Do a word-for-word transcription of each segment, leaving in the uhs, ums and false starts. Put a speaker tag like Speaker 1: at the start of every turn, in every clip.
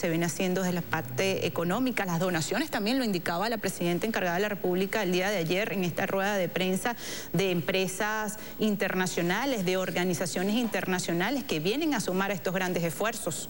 Speaker 1: se viene haciendo desde la parte económica, las donaciones también lo indicaba la presidenta encargada de la República el día de ayer en esta rueda de prensa de empresas internacionales, de organizaciones internacionales que vienen a sumar a estos grandes esfuerzos.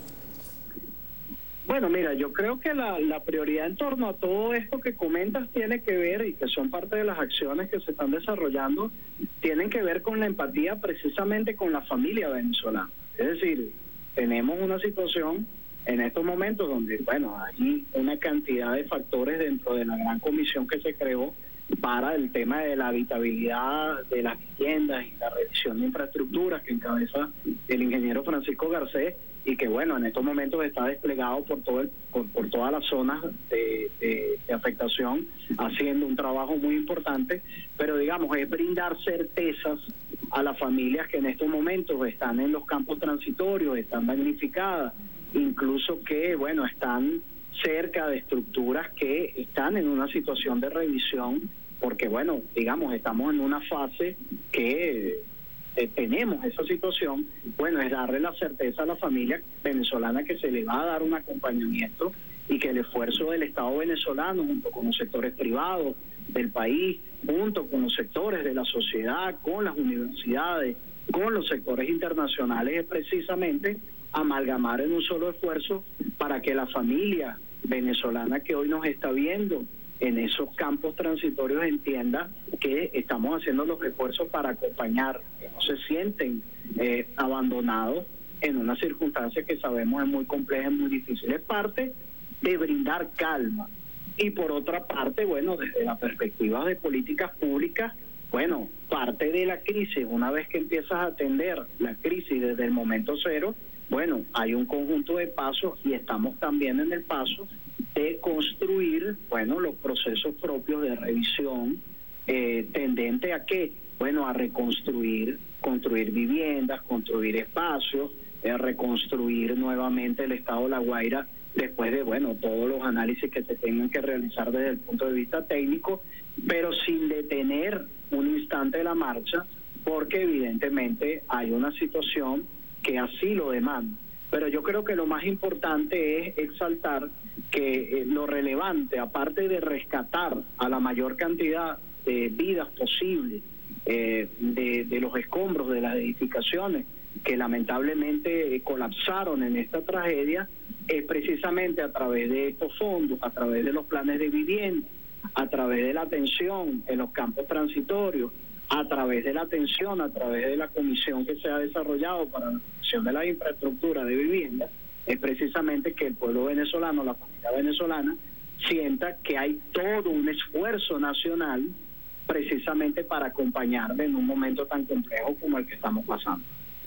Speaker 2: Bueno, mira, yo creo que la, la prioridad en torno a todo esto que comentas tiene que ver, y que son parte de las acciones que se están desarrollando, tienen que ver con la empatía precisamente con la familia venezolana. Es decir, tenemos una situación en estos momentos donde, bueno, hay una cantidad de factores dentro de la gran comisión que se creó para el tema de la habitabilidad de las viviendas y la revisión de infraestructuras que encabeza el ingeniero Francisco Garcés, y que bueno, en estos momentos está desplegado por todo el, por, por todas las zonas de, de, de afectación, haciendo un trabajo muy importante, pero digamos, es brindar certezas a las familias que en estos momentos están en los campos transitorios, están damnificadas, incluso que bueno, están cerca de estructuras que están en una situación de revisión, porque bueno, digamos, estamos en una fase que eh, tenemos esa situación. Bueno, es darle la certeza a la familia venezolana que se le va a dar un acompañamiento y que el esfuerzo del Estado venezolano junto con los sectores privados del país, junto con los sectores de la sociedad, con las universidades, con los sectores internacionales, es precisamente amalgamar en un solo esfuerzo para que la familia venezolana que hoy nos está viendo en esos campos transitorios entienda que estamos haciendo los esfuerzos para acompañar, que no se sienten eh, abandonados en una circunstancia que sabemos es muy compleja, es muy difícil. Es parte de brindar calma. Y por otra parte, bueno, desde la perspectiva de políticas públicas, bueno, parte de la crisis, una vez que empiezas a atender la crisis desde el momento cero, bueno, hay un conjunto de pasos y estamos también en el paso de construir, bueno, los procesos propios de revisión eh, tendente a qué, bueno, a reconstruir, construir viviendas, construir espacios, eh, reconstruir nuevamente el estado de La Guaira después de, bueno, todos los análisis que se tengan que realizar desde el punto de vista técnico, pero sin detener un instante la marcha, porque evidentemente hay una situación que así lo demanda. Pero yo creo que lo más importante es exaltar que eh, lo relevante, aparte de rescatar a la mayor cantidad de vidas posible eh, de, de los escombros de las edificaciones que lamentablemente eh, colapsaron en esta tragedia, es precisamente a través de estos fondos, a través de los planes de vivienda, a través de la atención en los campos transitorios, a través de la atención, a través de la comisión que se ha desarrollado para la atención de la infraestructura de vivienda, es precisamente que el pueblo venezolano, la familia venezolana, sienta que hay todo un esfuerzo nacional precisamente para acompañarle en un momento tan complejo como el que estamos pasando.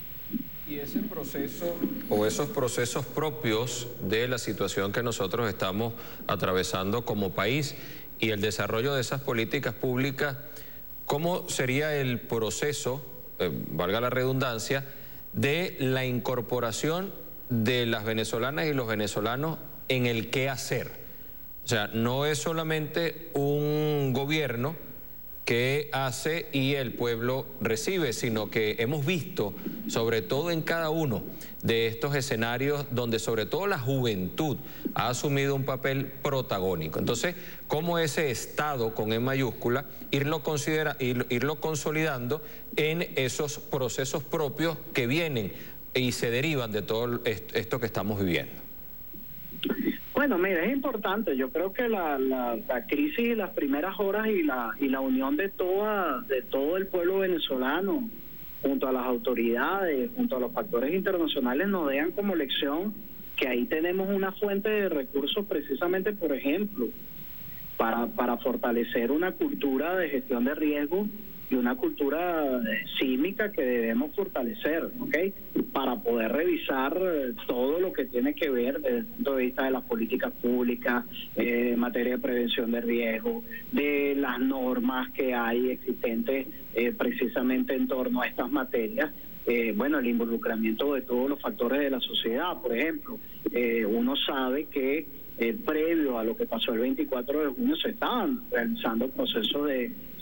Speaker 3: Y ese proceso o esos procesos propios de la situación que nosotros estamos atravesando como país y el desarrollo de esas políticas públicas, ¿cómo sería el proceso, eh, valga la redundancia, de la incorporación de las venezolanas y los venezolanos en el qué hacer? O sea, no es solamente un gobierno que hace y el pueblo recibe, sino que hemos visto, sobre todo en cada uno de estos escenarios, donde sobre todo la juventud ha asumido un papel protagónico. Entonces, ¿cómo ese Estado, con E mayúscula, irlo, considera, ir, irlo consolidando en esos procesos propios que vienen y se derivan de todo esto que estamos viviendo?
Speaker 2: Bueno, mira, es importante. Yo creo que la, la, la crisis y las primeras horas y la y la unión de toda de todo el pueblo venezolano junto a las autoridades, junto a los factores internacionales, nos dejan como lección que ahí tenemos una fuente de recursos precisamente, por ejemplo, para para fortalecer una cultura de gestión de riesgo y una cultura sísmica que debemos fortalecer, ¿ok? Para poder revisar todo lo que tiene que ver desde el punto de vista de las políticas públicas, eh, en materia de prevención de riesgo, de las normas que hay existentes eh, precisamente en torno a estas materias. Eh, bueno, el involucramiento de todos los factores de la sociedad, por ejemplo, eh, uno sabe que Eh, previo a lo que pasó el veinticuatro de junio se estaban realizando procesos de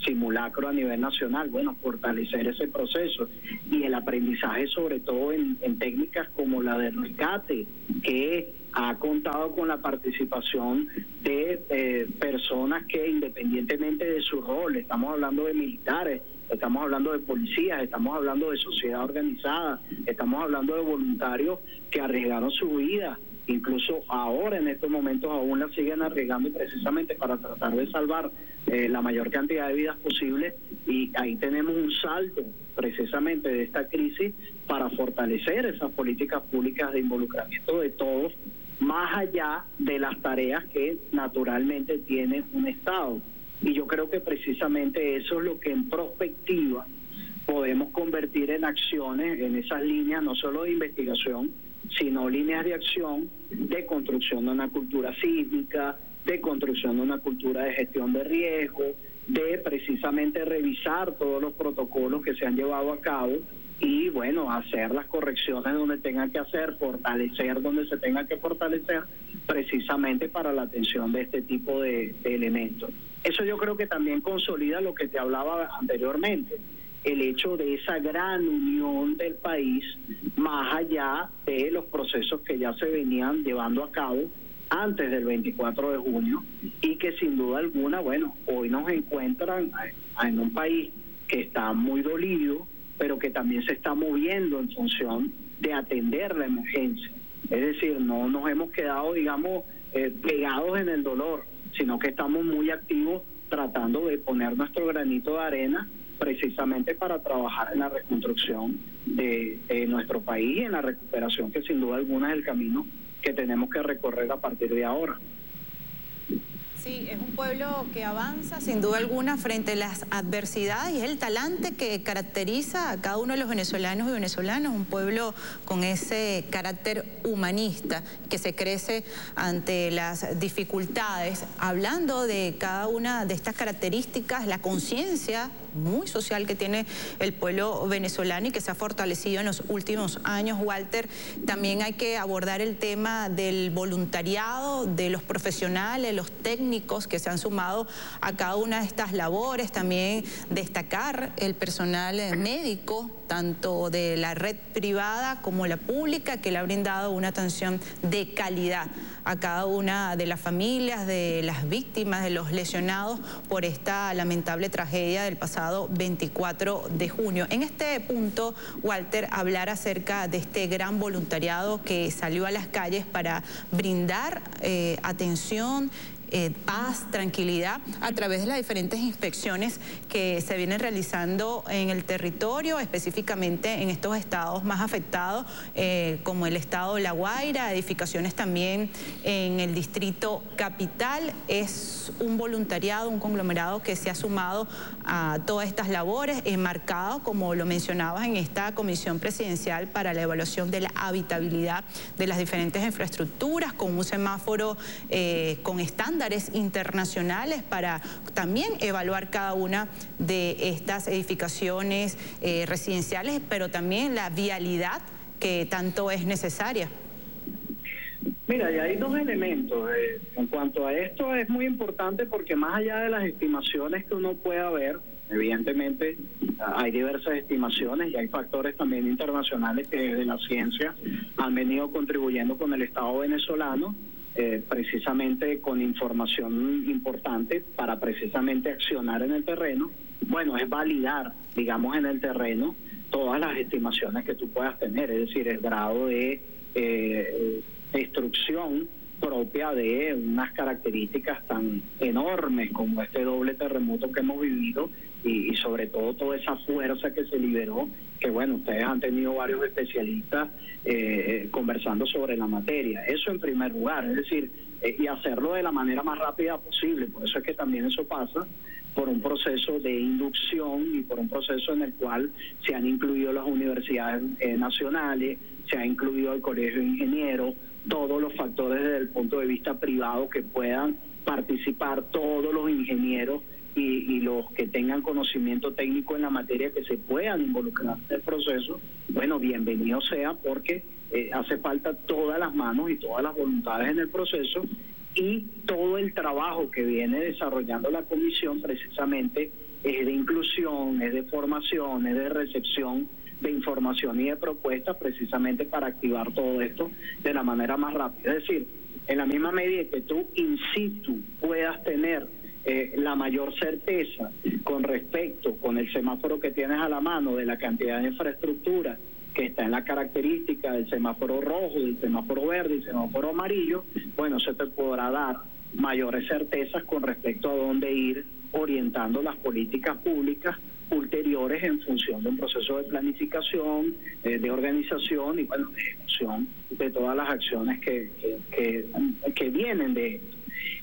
Speaker 2: simulacro a nivel nacional, bueno, fortalecer ese proceso y el aprendizaje sobre todo en, en técnicas como la del rescate, que ha contado con la participación de eh, personas que independientemente de su rol, estamos hablando de militares, estamos hablando de policías, estamos hablando de sociedad organizada, estamos hablando de voluntarios que arriesgaron su vida, incluso ahora en estos momentos aún la siguen arriesgando precisamente para tratar de salvar eh, la mayor cantidad de vidas posible, y ahí tenemos un salto precisamente de esta crisis para fortalecer esas políticas públicas de involucramiento de todos, más allá de las tareas que naturalmente tiene un Estado. Y yo creo que precisamente eso es lo que en prospectiva podemos convertir en acciones, en esas líneas no solo de investigación, sino líneas de acción de construcción de una cultura sísmica, de construcción de una cultura de gestión de riesgo, de precisamente revisar todos los protocolos que se han llevado a cabo y, bueno, hacer las correcciones donde tengan que hacer, fortalecer donde se tenga que fortalecer, precisamente para la atención de este tipo de, de elementos. Eso yo creo que también consolida lo que te hablaba anteriormente, el hecho de esa gran unión del país, más allá de los procesos que ya se venían llevando a cabo antes del veinticuatro de junio, y que sin duda alguna, bueno, hoy nos encuentran en un país que está muy dolido, pero que también se está moviendo en función de atender la emergencia. Es decir, no nos hemos quedado, digamos, eh, pegados en el dolor, sino que estamos muy activos tratando de poner nuestro granito de arena precisamente para trabajar en la reconstrucción de, de nuestro país y en la recuperación, que sin duda alguna es el camino que tenemos que recorrer a partir de ahora.
Speaker 1: Sí, es un pueblo que avanza sin duda alguna frente a las adversidades, y es el talante que caracteriza a cada uno de los venezolanos y venezolanas, un pueblo con ese carácter humanista que se crece ante las dificultades. Hablando de cada una de estas características, la conciencia muy social que tiene el pueblo venezolano y que se ha fortalecido en los últimos años, Walter, también hay que abordar el tema del voluntariado, de los profesionales, los técnicos que se han sumado a cada una de estas labores, también destacar el personal médico, tanto de la red privada como la pública, que le ha brindado una atención de calidad a cada una de las familias, de las víctimas, de los lesionados por esta lamentable tragedia del pasado veinticuatro de junio. En este punto, Walter, hablar acerca de este gran voluntariado que salió a las calles para brindar eh, atención, Eh, paz, tranquilidad, a través de las diferentes inspecciones que se vienen realizando en el territorio, específicamente en estos estados más afectados, eh, como el estado de La Guaira, edificaciones también en el distrito capital. Es un voluntariado, un conglomerado que se ha sumado a todas estas labores, enmarcado, como lo mencionabas, en esta comisión presidencial para la evaluación de la habitabilidad de las diferentes infraestructuras, con un semáforo eh, con estándares internacionales para también evaluar cada una de estas edificaciones eh, residenciales, pero también la vialidad que tanto es necesaria.
Speaker 2: Mira, y hay dos elementos. Eh, en cuanto a esto es muy importante porque más allá de las estimaciones que uno pueda ver, evidentemente hay diversas estimaciones y hay factores también internacionales que desde la ciencia han venido contribuyendo con el Estado venezolano, Eh, precisamente con información importante para precisamente accionar en el terreno. Bueno, es validar, digamos, en el terreno todas las estimaciones que tú puedas tener, es decir, el grado de eh, destrucción propia de unas características tan enormes como este doble terremoto que hemos vivido y, y sobre todo toda esa fuerza que se liberó, que bueno, ustedes han tenido varios especialistas eh, conversando sobre la materia. Eso en primer lugar, es decir, eh, y hacerlo de la manera más rápida posible. Por eso es que también eso pasa por un proceso de inducción y por un proceso en el cual se han incluido las universidades eh, nacionales, se ha incluido el Colegio de Ingenieros, todos los factores desde el punto de vista privado que puedan participar, todos los ingenieros y, y los que tengan conocimiento técnico en la materia que se puedan involucrar en el proceso. Bueno, bienvenido sea, porque eh, hace falta todas las manos y todas las voluntades en el proceso, y todo el trabajo que viene desarrollando la comisión precisamente es de inclusión, es de formación, es de recepción de información y de propuestas, precisamente para activar todo esto de la manera más rápida. Es decir, en la misma medida que tú in situ puedas tener eh, la mayor certeza con respecto, con el semáforo que tienes a la mano, de la cantidad de infraestructura que está en la característica del semáforo rojo, del semáforo verde y semáforo amarillo, bueno, se te podrá dar mayores certezas con respecto a dónde ir orientando las políticas públicas ulteriores en función de un proceso de planificación, eh, de organización y, bueno, de ejecución de todas las acciones que, que, que, que vienen de esto.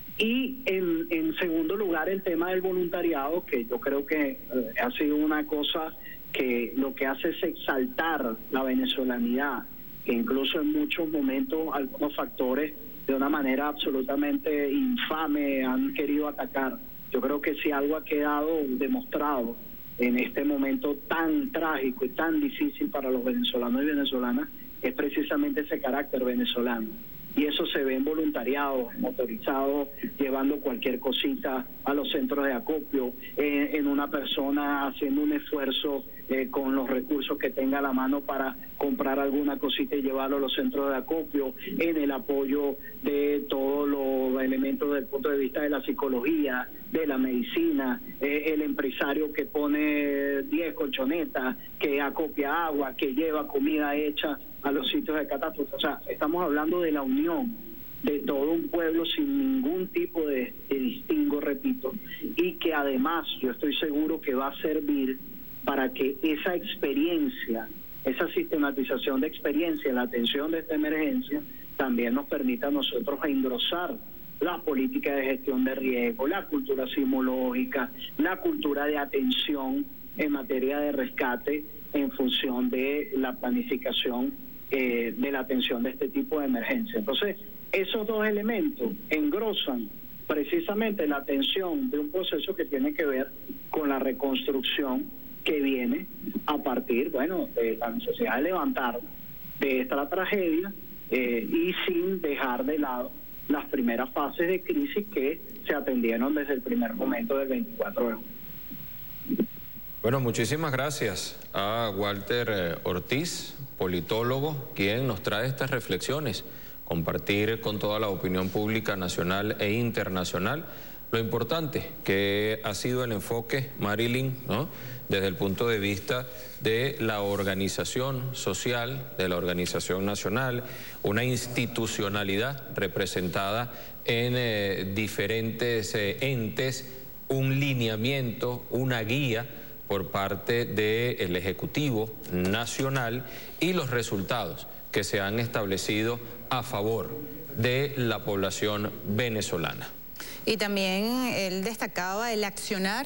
Speaker 2: Y en, en segundo lugar, el tema del voluntariado, que yo creo que eh, ha sido una cosa que lo que hace es exaltar la venezolanidad, que incluso en muchos momentos algunos factores de una manera absolutamente infame han querido atacar. Yo creo que si algo ha quedado demostrado en este momento tan trágico y tan difícil para los venezolanos y venezolanas, es precisamente ese carácter venezolano. Y eso se ve en voluntariados, motorizados, llevando cualquier cosita a los centros de acopio, eh, en una persona haciendo un esfuerzo eh, con los recursos que tenga a la mano para comprar alguna cosita y llevarlo a los centros de acopio, en el apoyo de todos los elementos desde el punto de vista de la psicología, de la medicina, eh, el empresario que pone diez colchonetas, que acopia agua, que lleva comida hecha a los sitios de catástrofe. O sea, estamos hablando de la unión de todo un pueblo sin ningún tipo de, de distingo, repito, y que además yo estoy seguro que va a servir para que esa experiencia, esa sistematización de experiencia en la atención de esta emergencia también nos permita a nosotros engrosar la política de gestión de riesgo, la cultura sismológica, la cultura de atención en materia de rescate en función de la planificación eh, de la atención de este tipo de emergencia. Entonces, esos dos elementos engrosan precisamente la atención de un proceso que tiene que ver con la reconstrucción que viene a partir, bueno, de la necesidad de levantar de esta tragedia eh, y sin dejar de lado las primeras fases de crisis que se atendieron desde el primer momento del veinticuatro de junio.
Speaker 3: Bueno, muchísimas gracias a Walter Ortiz, politólogo, quien nos trae estas reflexiones, compartir con toda la opinión pública nacional e internacional lo importante que ha sido el enfoque, Marilyn, ¿no?, desde el punto de vista de la organización social, de la organización nacional, una institucionalidad representada en eh, diferentes eh, entes, un lineamiento, una guía por parte del Ejecutivo Nacional y los resultados que se han establecido a favor de la población venezolana.
Speaker 1: Y también él destacaba el accionar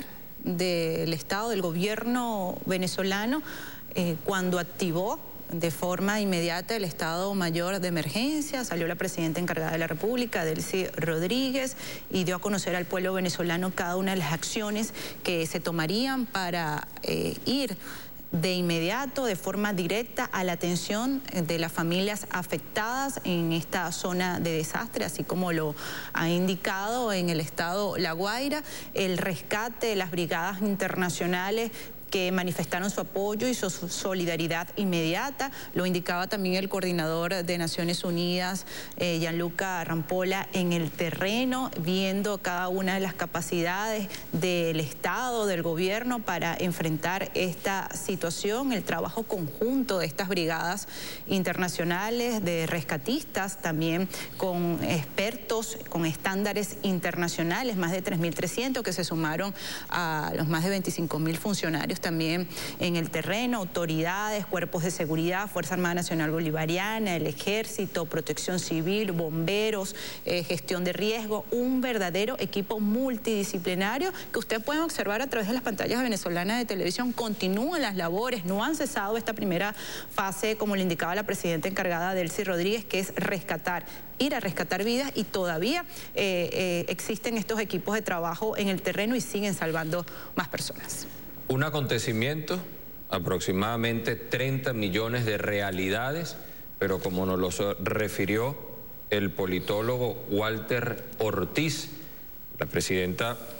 Speaker 1: del Estado, del gobierno venezolano, eh, cuando activó de forma inmediata el Estado Mayor de Emergencia. Salió la presidenta encargada de la República, Delcy Rodríguez, y dio a conocer al pueblo venezolano cada una de las acciones que se tomarían para eh, ir de inmediato, de forma directa, a la atención de las familias afectadas en esta zona de desastre, así como lo ha indicado en el estado La Guaira, el rescate de las brigadas internacionales que manifestaron su apoyo y su solidaridad inmediata. Lo indicaba también el coordinador de Naciones Unidas, eh, Gianluca Rampolla, en el terreno, viendo cada una de las capacidades del Estado, del gobierno, para enfrentar esta situación, el trabajo conjunto de estas brigadas internacionales, de rescatistas, también con expertos, con estándares internacionales, más de tres mil trescientos que se sumaron a los más de veinticinco mil funcionarios también en el terreno, autoridades, cuerpos de seguridad, Fuerza Armada Nacional Bolivariana, el Ejército, Protección Civil, bomberos, eh, gestión de riesgo, un verdadero equipo multidisciplinario que ustedes pueden observar a través de las pantallas venezolanas de televisión. Continúan las labores, no han cesado esta primera fase, como le indicaba la presidenta encargada, Delcy Rodríguez, que es rescatar, ir a rescatar vidas, y todavía eh, eh, existen estos equipos de trabajo en el terreno y siguen salvando más personas.
Speaker 3: Un acontecimiento, aproximadamente treinta millones de realidades, pero como nos lo refirió el politólogo Walter Ortiz, la presidenta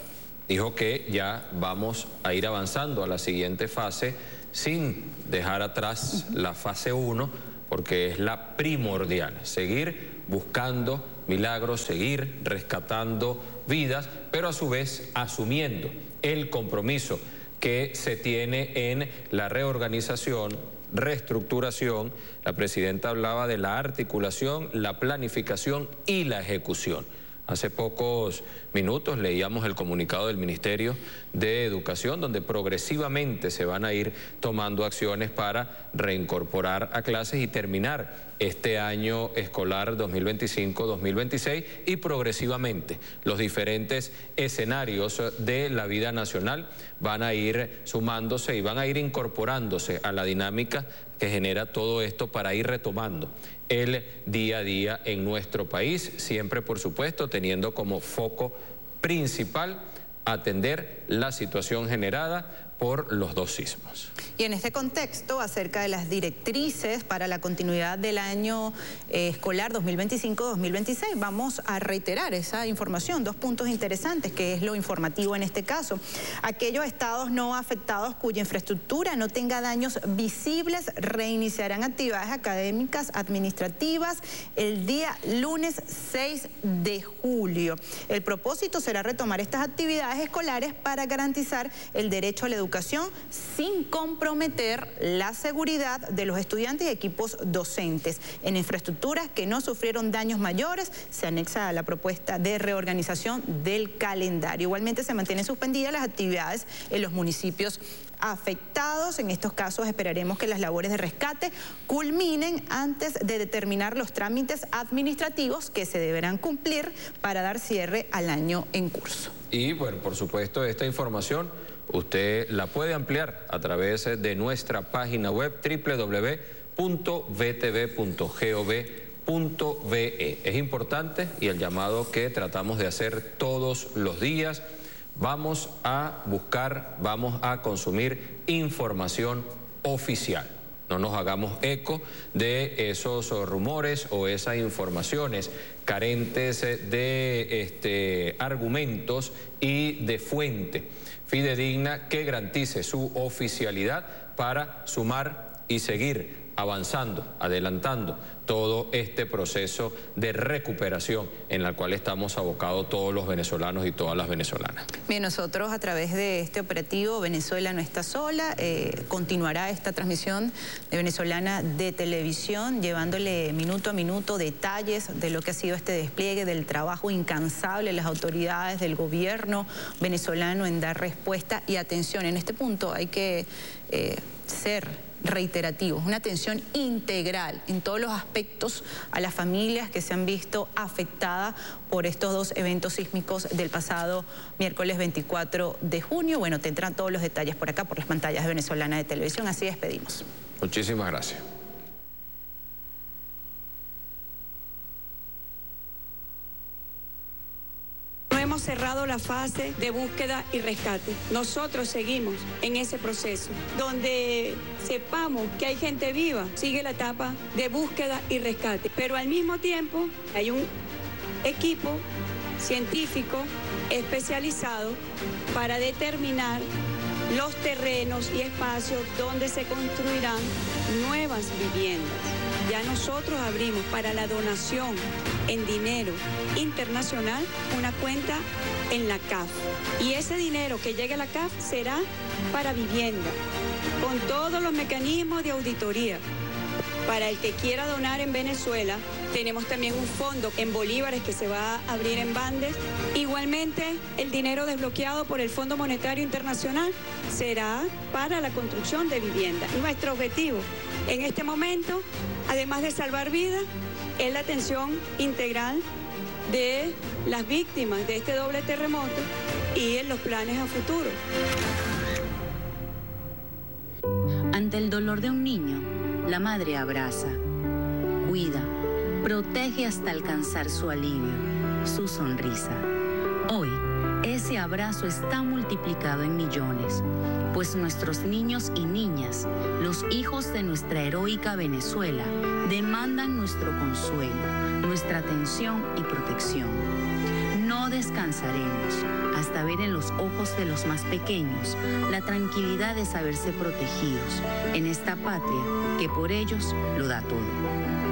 Speaker 3: dijo que ya vamos a ir avanzando a la siguiente fase sin dejar atrás la fase uno, porque es la primordial, seguir buscando milagros, seguir rescatando vidas, pero a su vez asumiendo el compromiso que se tiene en la reorganización, reestructuración. La presidenta hablaba de la articulación, la planificación y la ejecución. Hace pocos minutos leíamos el comunicado del Ministerio de Educación, donde progresivamente se van a ir tomando acciones para reincorporar a clases y terminar este año escolar dos mil veinticinco dos mil veintiséis, y progresivamente los diferentes escenarios de la vida nacional van a ir sumándose y van a ir incorporándose a la dinámica que genera todo esto para ir retomando el día a día en nuestro país, siempre por supuesto teniendo como foco principal atender la situación generada por los dos sismos.
Speaker 1: Y en este contexto, acerca de las directrices para la continuidad del año eh, escolar dos mil veinticinco dos mil veintiséis, vamos a reiterar esa información, dos puntos interesantes, que es lo informativo en este caso. Aquellos estados no afectados cuya infraestructura no tenga daños visibles reiniciarán actividades académicas administrativas el día lunes seis de julio. El propósito será retomar estas actividades escolares para garantizar el derecho a la educación educación sin comprometer la seguridad de los estudiantes y equipos docentes. En infraestructuras que no sufrieron daños mayores, se anexa a la propuesta de reorganización del calendario. Igualmente se mantienen suspendidas las actividades en los municipios afectados. En estos casos esperaremos que las labores de rescate culminen antes de determinar los trámites administrativos que se deberán cumplir para dar cierre al año en curso.
Speaker 3: Y bueno, por supuesto, esta información usted la puede ampliar a través de nuestra página web doble u doble u doble u punto v t v punto gov punto ve. Es importante, y el llamado que tratamos de hacer todos los días: vamos a buscar, vamos a consumir información oficial. No nos hagamos eco de esos rumores o esas informaciones carentes de este, argumentos y de fuente fidedigna que garantice su oficialidad para sumar y seguir avanzando, adelantando todo este proceso de recuperación en el cual estamos abocados todos los venezolanos y todas las venezolanas.
Speaker 1: Bien, nosotros a través de este operativo Venezuela no está sola, eh, continuará esta transmisión de Venezolana de Televisión, llevándole minuto a minuto detalles de lo que ha sido este despliegue, del trabajo incansable de las autoridades del gobierno venezolano en dar respuesta y atención. En este punto hay que eh, ser reiterativos, una atención integral en todos los aspectos a las familias que se han visto afectadas por estos dos eventos sísmicos del pasado miércoles veinticuatro de junio. Bueno, tendrán todos los detalles por acá, por las pantallas de Venezolana de Televisión. Así despedimos.
Speaker 3: Muchísimas gracias.
Speaker 4: Hemos cerrado la fase de búsqueda y rescate. Nosotros seguimos en ese proceso. Donde sepamos que hay gente viva, sigue la etapa de búsqueda y rescate. Pero al mismo tiempo hay un equipo científico especializado para determinar los terrenos y espacios donde se construirán nuevas viviendas. Ya nosotros abrimos para la donación en dinero internacional una cuenta en la C A F. Y ese dinero que llegue a la C A F será para vivienda, con todos los mecanismos de auditoría. Para el que quiera donar en Venezuela, tenemos también un fondo en bolívares que se va a abrir en Bandes. Igualmente, el dinero desbloqueado por el Fondo Monetario Internacional será para la construcción de vivienda. Nuestro objetivo en este momento, además de salvar vidas, es la atención integral de las víctimas de este doble terremoto y en los planes a futuro.
Speaker 5: Ante el dolor de un niño, la madre abraza, cuida, protege hasta alcanzar su alivio, su sonrisa. Hoy, ese abrazo está multiplicado en millones, pues nuestros niños y niñas, los hijos de nuestra heroica Venezuela, demandan nuestro consuelo, nuestra atención y protección. No descansaremos hasta ver en los ojos de los más pequeños la tranquilidad de saberse protegidos en esta patria que por ellos lo da todo.